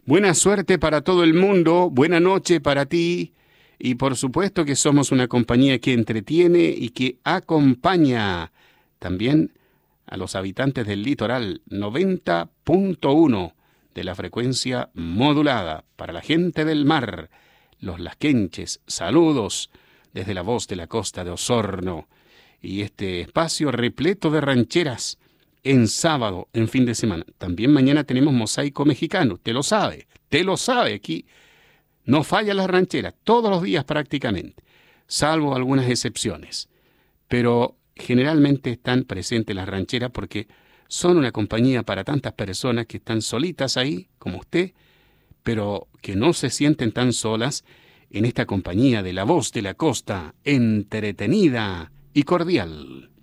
Buena suerte para todo el mundo, buena noche para ti y por supuesto que somos una compañía que entretiene y que acompaña también a los habitantes del litoral 90.1 de la frecuencia modulada para la gente del mar, los lasquenches. Saludos desde la voz de la costa de Osorno y este espacio repleto de rancheras en sábado, en fin de semana. También mañana tenemos Mosaico Mexicano, te lo sabe, aquí no fallan las rancheras, todos los días prácticamente, salvo algunas excepciones. Pero generalmente están presentes las rancheras porque son una compañía para tantas personas que están solitas ahí, como usted, pero que no se sienten tan solas en esta compañía de la voz de la costa, entretenida y cordial.